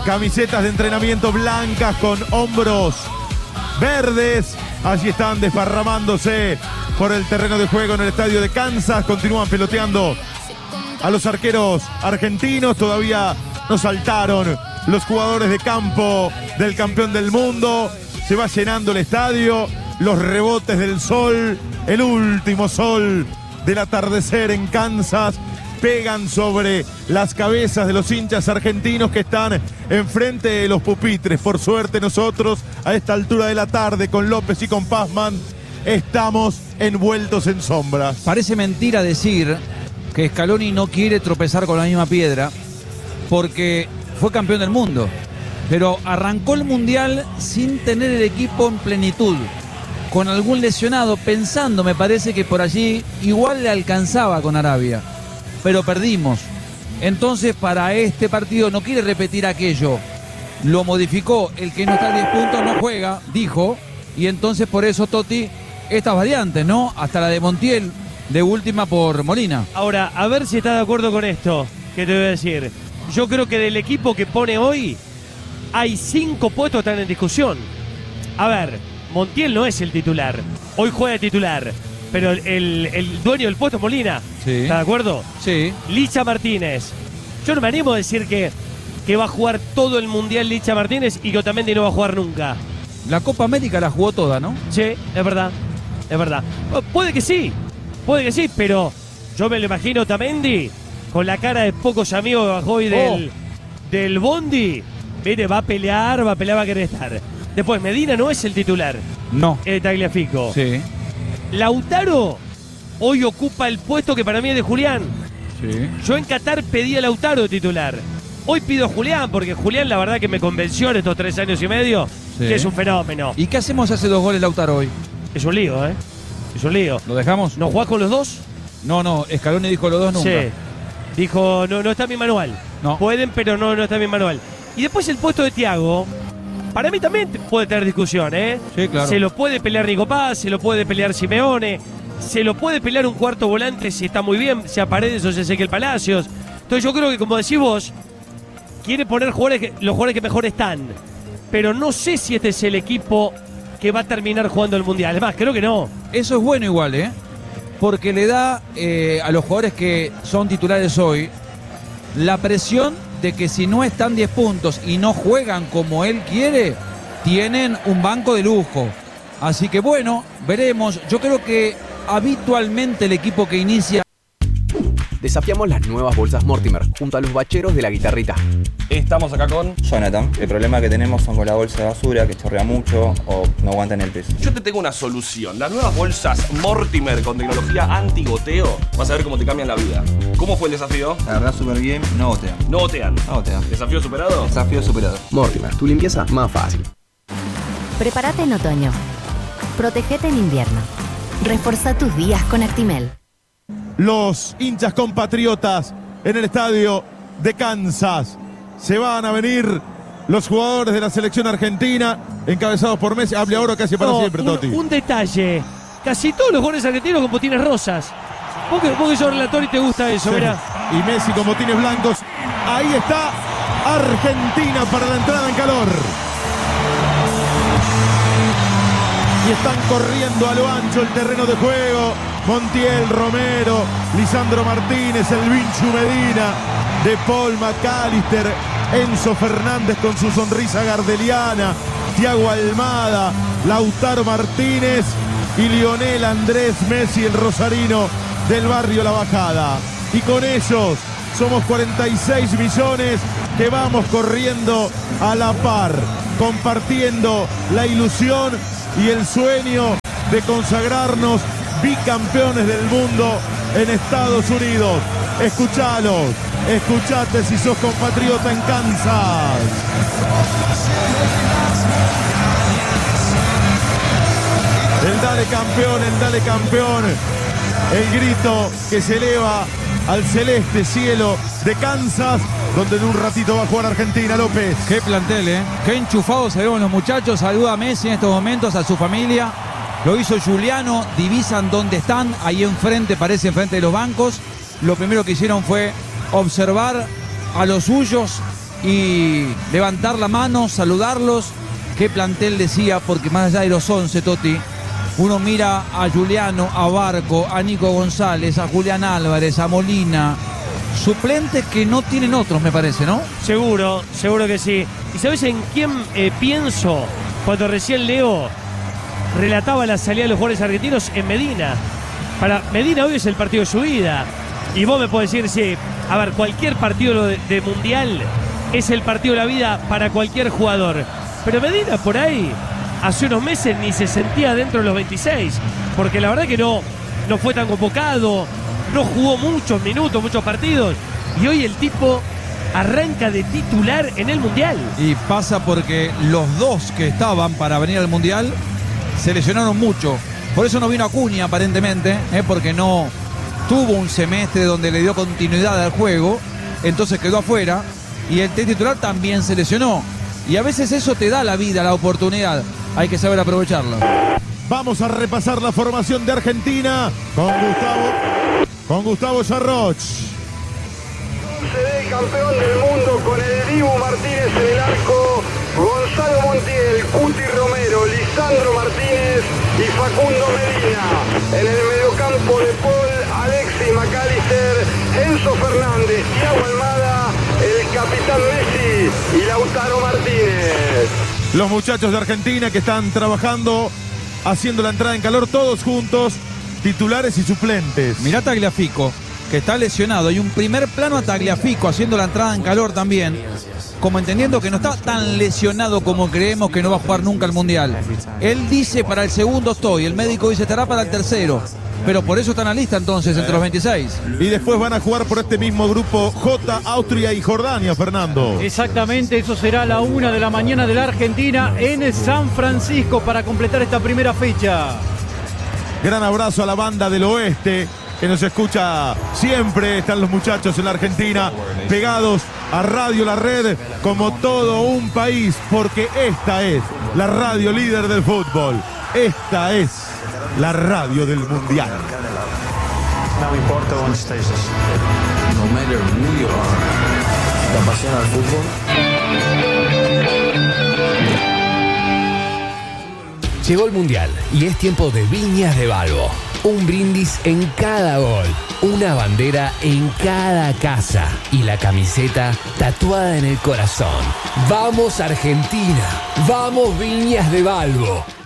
camisetas de entrenamiento blancas con hombros verdes. Allí están desparramándose por el terreno de juego en el estadio de Kansas. Continúan peloteando a los arqueros argentinos. Todavía no saltaron los jugadores de campo del campeón del mundo. Se va llenando el estadio. Los rebotes del sol, el último sol del atardecer en Kansas, pegan sobre las cabezas de los hinchas argentinos que están enfrente de los pupitres. Por suerte nosotros, a esta altura de la tarde, con López y con Pazman, estamos envueltos en sombras. Parece mentira decir que Scaloni no quiere tropezar con la misma piedra, porque fue campeón del mundo, pero arrancó el Mundial sin tener el equipo en plenitud, con algún lesionado, pensando, me parece, que por allí igual le alcanzaba con Arabia. Pero perdimos. Entonces, para este partido no quiere repetir aquello. Lo modificó. El que no está a 10 puntos no juega, dijo. Y entonces, por eso, Totti, estas variantes, ¿no? Hasta la de Montiel, de última por Molina. Ahora, a ver si estás de acuerdo con esto que te voy a decir. Yo creo que del equipo que pone hoy, hay 5 puestos que están en discusión. A ver, Montiel no es el titular. Hoy juega de titular. Pero el dueño del puesto es Molina. Sí. ¿Está de acuerdo? Sí. Licha Martínez. Yo no me animo a decir que va a jugar todo el Mundial Licha Martínez y que Otamendi no va a jugar nunca. La Copa América la jugó toda, ¿no? Sí, es verdad. Es verdad. Puede que sí, pero yo me lo imagino Otamendi con la cara de pocos amigos que bajó hoy del bondi. Mire, va a pelear, va a querer estar. Después, Medina no es el titular. No. Tagliafico. Sí. Lautaro hoy ocupa el puesto que para mí es de Julián. Sí. Yo en Qatar pedí a Lautaro de titular. Hoy pido a Julián, porque Julián la verdad que me convenció en estos 3 años y medio, sí, que es un fenómeno. ¿Y qué hacemos si hace 2 goles Lautaro hoy? Es un lío, ¿eh? Es un lío. ¿Lo dejamos? ¿No jugás con los dos? No, Scaloni dijo los dos nunca. Sí. Dijo, no está en mi manual. No. Pueden, pero no está en mi manual. Y después el puesto de Thiago, para mí también puede tener discusión, ¿eh? Sí, claro. Se lo puede pelear Nico Paz, se lo puede pelear Simeone, se lo puede pelear un cuarto volante si está muy bien, sea Paredes o sea Ezequiel Palacios. Entonces yo creo que, como decís vos, quiere poner los jugadores que mejor están. Pero no sé si este es el equipo que va a terminar jugando el Mundial. Además, creo que no. Eso es bueno igual, ¿eh? Porque le da a los jugadores que son titulares hoy la presión de que si no están 10 puntos y no juegan como él quiere, tienen un banco de lujo. Así que bueno, veremos. Yo creo que habitualmente el equipo que inicia... Desafiamos las nuevas bolsas Mortimer junto a los bacheros de la guitarrita. Estamos acá con Jonathan. El problema que tenemos son con la bolsa de basura, que chorrea mucho o no aguantan el peso. Yo te tengo una solución. Las nuevas bolsas Mortimer con tecnología anti-goteo, vas a ver cómo te cambian la vida. ¿Cómo fue el desafío? La verdad, súper bien. No gotean. No gotean. No gotean. ¿Desafío superado? Desafío superado. Mortimer, tu limpieza más fácil. Prepárate en otoño. Protegete en invierno. Reforza tus días con Actimel. Los hinchas compatriotas en el estadio de Kansas. Se van a venir los jugadores de la selección argentina, encabezados por Messi. Hable ahora casi para siempre, Totti. Un detalle. Casi todos los jugadores argentinos con botines rosas. Vos que sos relator y te gusta eso, sí. Mirá. Y Messi con botines blancos. Ahí está Argentina para la entrada en calor. Y están corriendo a lo ancho el terreno de juego. Montiel, Romero, Lisandro Martínez, el Vinchu Medina, De Paul, McAllister, Enzo Fernández con su sonrisa gardeliana, Thiago Almada, Lautaro Martínez y Lionel Andrés Messi, el rosarino del barrio La Bajada. Y con ellos somos 46 millones que vamos corriendo a la par, compartiendo la ilusión y el sueño de consagrarnos bicampeones del mundo en Estados Unidos. Escuchalos, escuchate si sos compatriota en Kansas. El dale campeón, el grito que se eleva al celeste cielo de Kansas, donde en un ratito va a jugar Argentina. López. Qué plantel, ¿eh? Qué enchufados se ven los muchachos. Saluda a Messi en estos momentos, a su familia. Lo hizo Juliano, divisan dónde están, ahí enfrente, parece enfrente de los bancos. Lo primero que hicieron fue observar a los suyos y levantar la mano, saludarlos. ¿Qué plantel decía? Porque más allá de los 11, Toti, uno mira a Juliano, a Barco, a Nico González, a Julián Álvarez, a Molina, suplentes que no tienen otros, me parece, ¿no? Seguro que sí. ¿Y sabes en quién pienso cuando recién Leo relataba la salida de los jugadores argentinos? En Medina. Para Medina hoy es el partido de su vida. Y vos me podés decir, sí, a ver, cualquier partido de Mundial es el partido de la vida para cualquier jugador. Pero Medina por ahí, hace unos meses ni se sentía dentro de los 26. Porque la verdad que no fue tan convocado, no jugó muchos minutos, muchos partidos. Y hoy el tipo arranca de titular en el Mundial. Y pasa porque los dos que estaban para venir al Mundial se lesionaron mucho. Por eso no vino Acuña aparentemente, porque no tuvo un semestre donde le dio continuidad al juego, entonces quedó afuera. Y el titular también se lesionó. Y a veces eso te da la vida, la oportunidad. Hay que saber aprovecharlo. Vamos a repasar la formación de Argentina con Gustavo Sarroch. CD campeón del mundo con el Dibu Martínez en el arco, Gonzalo Montiel, Cuti Romero, Lisandro Martínez y Facundo Medina. En el mediocampo de Paul, Alexis McAllister, Enzo Fernández, Thiago Almada, el capitán Messi y Lautaro Martínez. Los muchachos de Argentina que están trabajando, haciendo la entrada en calor todos juntos, titulares y suplentes. Mirá Tagliafico, que está lesionado. Hay un primer plano a Tagliafico haciendo la entrada en calor también, como entendiendo que no está tan lesionado como creemos, que no va a jugar nunca el Mundial. Él dice para el segundo estoy, el médico dice estará para el tercero, pero por eso está en la lista entonces entre los 26. Y después van a jugar por este mismo grupo J, Austria y Jordania, Fernando. Exactamente, eso será a la 1 de la mañana de la Argentina en San Francisco para completar esta primera fecha. Gran abrazo a la banda del oeste que nos escucha siempre. Están los muchachos en la Argentina pegados a Radio La Red como todo un país, porque esta es la radio líder del fútbol. Esta es la radio del Mundial. No importa dónde estés, no matter who you are, ¿te apasiona el fútbol? Llegó el Mundial y es tiempo de Viñas de Balbo. Un brindis en cada gol, una bandera en cada casa y la camiseta tatuada en el corazón. ¡Vamos Argentina! ¡Vamos Viñas de Balbo!